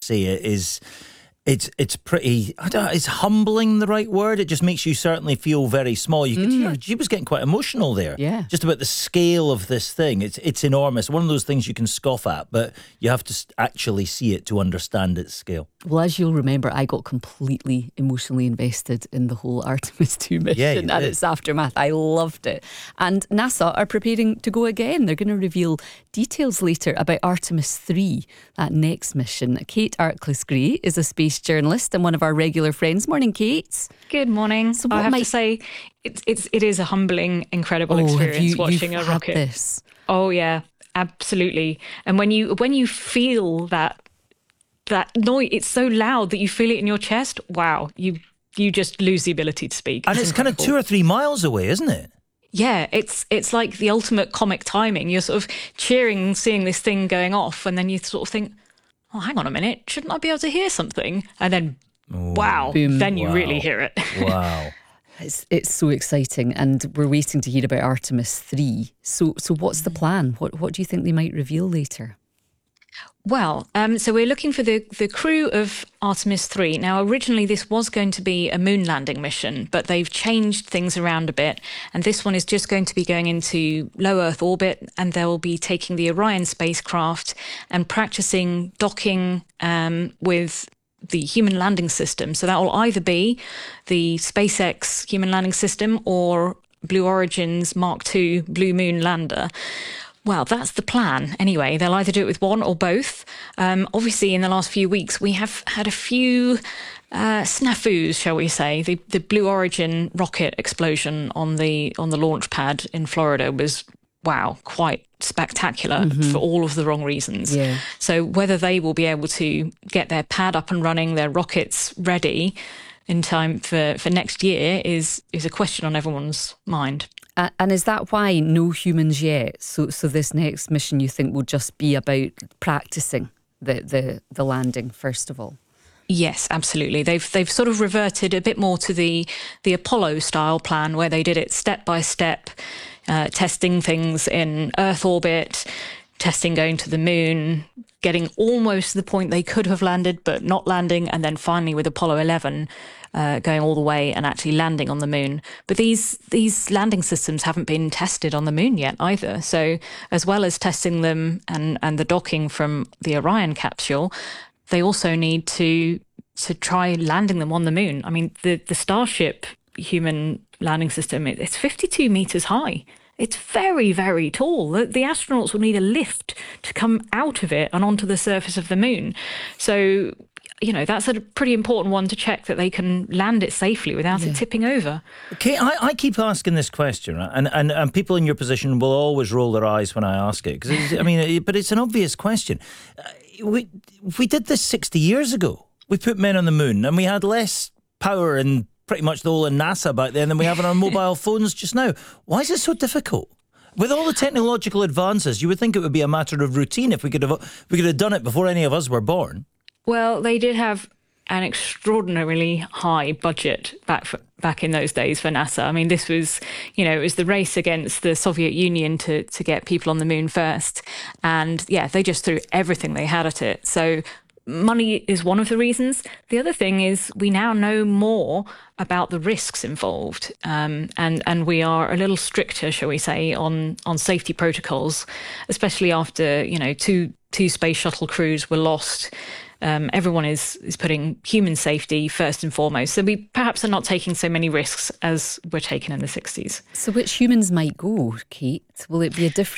say, it's pretty, I don't know, is humbling the right word? It just makes you certainly feel very small. You could hear she was getting quite emotional there. Yeah. Just about the scale of this thing. It's enormous. One of those things you can scoff at, but you have to actually see it to understand its scale. Well, as you'll remember, I got completely emotionally invested in the whole Artemis 2 mission and its aftermath. I loved it. And NASA are preparing to go again. They're going to reveal details later about Artemis 3, that next mission. Kate Arkless-Gray is a space journalist and one of our regular friends. Morning, Kate. Good morning. So I have to say, it is a humbling, incredible experience watching a rocket. This? Oh yeah, absolutely. And when you feel that noise, it's so loud that you feel it in your chest. Wow, you just lose the ability to speak. And it's kind of 2 or 3 miles away, isn't it? Yeah, it's like the ultimate comic timing. You're sort of cheering, seeing this thing going off, and then you sort of think, oh, hang on a minute, shouldn't I be able to hear something? And then, wow, boom. Then you really hear it. Wow. It's so exciting, and we're waiting to hear about Artemis 3. So what's the plan? What do you think they might reveal later? Well, so we're looking for the crew of Artemis 3. Now, originally this was going to be a moon landing mission, but they've changed things around a bit. And this one is just going to be going into low Earth orbit, and they'll be taking the Orion spacecraft and practicing docking with the human landing system. So that will either be the SpaceX human landing system or Blue Origin's Mark II Blue Moon lander. Well, that's the plan. Anyway, they'll either do it with one or both. Obviously, in the last few weeks, we have had a few snafus, shall we say. The Blue Origin rocket explosion on the launch pad in Florida was, wow, quite spectacular for all of the wrong reasons. Yeah. So whether they will be able to get their pad up and running, their rockets ready in time for next year is a question on everyone's mind. And is that why no humans yet? So this next mission, you think, will just be about practicing the landing first of all? Yes, absolutely. They've sort of reverted a bit more to the Apollo style plan, where they did it step by step, testing things in Earth orbit, testing going to the moon, getting almost to the point they could have landed but not landing, and then finally with Apollo 11 going all the way and actually landing on the moon. But these landing systems haven't been tested on the moon yet either. So as well as testing them and the docking from the Orion capsule, they also need to try landing them on the moon. I mean, the Starship human landing system, it's 52 meters high. It's very, very tall. The astronauts will need a lift to come out of it and onto the surface of the moon. So, that's a pretty important one to check that they can land it safely without it tipping over. Okay, I keep asking this question, right? And people in your position will always roll their eyes when I ask it, because but it's an obvious question. We did this 60 years ago. We put men on the moon, and we had less power in pretty much the whole of NASA back then than we have on our mobile phones just now. Why is it so difficult? With all the technological advances, you would think it would be a matter of routine if we could have done it before any of us were born. Well, they did have an extraordinarily high budget back in those days for NASA. I mean, this was, it was the race against the Soviet Union to get people on the moon first. And yeah, they just threw everything they had at it. So money is one of the reasons. The other thing is we now know more about the risks involved, and we are a little stricter, shall we say, on safety protocols, especially after two space shuttle crews were lost. Everyone is putting human safety first and foremost. So we perhaps are not taking so many risks as were taken in the 60s. So which humans might go, Kate? Will it be a different